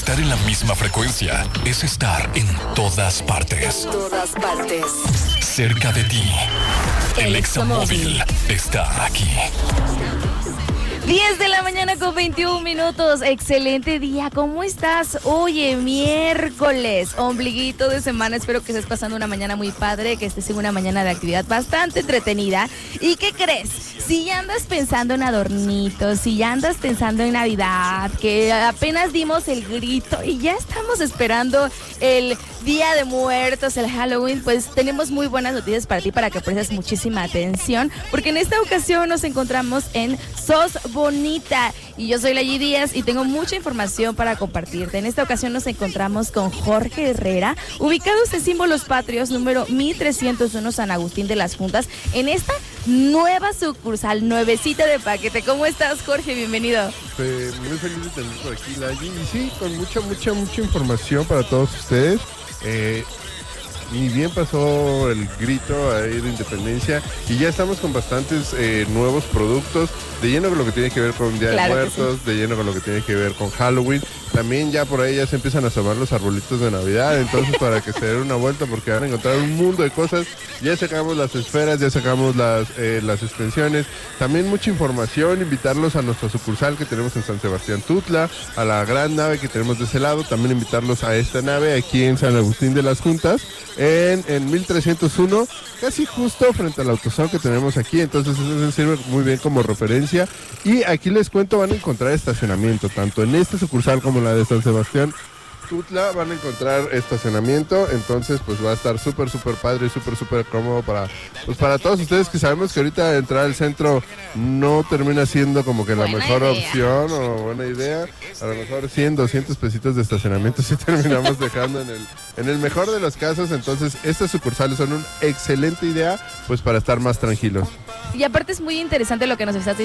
Estar en la misma frecuencia es estar en todas partes. Todas partes. Cerca de ti. El Examóvil está aquí. 10 de la mañana con 21 minutos. Excelente día. ¿Cómo estás? Oye, miércoles, ombliguito de semana. Espero que estés pasando una mañana muy padre, que estés en una mañana de actividad bastante entretenida. ¿Y qué crees? Si ya andas pensando en adornitos, si ya andas pensando en Navidad, que apenas dimos el grito y ya estamos esperando el Día de Muertos, el Halloween, pues tenemos muy buenas noticias para ti, para que prestes muchísima atención, porque en esta ocasión nos encontramos en SOS Bonita y yo soy Layi Díaz y tengo mucha información para compartirte. En esta ocasión nos encontramos con Jorge Herrera, ubicados en Símbolos Patrios, número 1301 San Agustín de las Juntas, en esta nueva sucursal, nuevecita de paquete. ¿Cómo estás, Jorge? Bienvenido. Muy feliz de tener por aquí, Layi, y sí, con mucha información para todos ustedes. Ni bien pasó el grito ahí de independencia y ya estamos con bastantes nuevos productos, de lleno con lo que tiene que ver con Día de Muertos, sí, de lleno con lo que tiene que ver con Halloween. También ya por ahí ya se empiezan a asomar los arbolitos de Navidad, entonces para que se den una vuelta, porque van a encontrar un mundo de cosas. Ya sacamos las esferas, ya sacamos las extensiones, también mucha información, invitarlos a nuestra sucursal que tenemos en San Sebastián Tutla, a la gran nave que tenemos de ese lado, también invitarlos a esta nave aquí en San Agustín de las Juntas, en 1301, casi justo frente al autosón que tenemos aquí, entonces eso sirve muy bien como referencia. Y aquí les cuento, van a encontrar estacionamiento, tanto en esta sucursal como en la de San Sebastián Tutla, van a encontrar estacionamiento, entonces pues va a estar súper padre, súper cómodo para todos ustedes, que sabemos que ahorita entrar al centro no termina siendo como que la mejor opción o buena idea. A lo mejor 100, 200 pesitos de estacionamiento sí terminamos dejando en el mejor de los casos, entonces estas sucursales son una excelente idea pues para estar más tranquilos. Y aparte es muy interesante lo que nos estás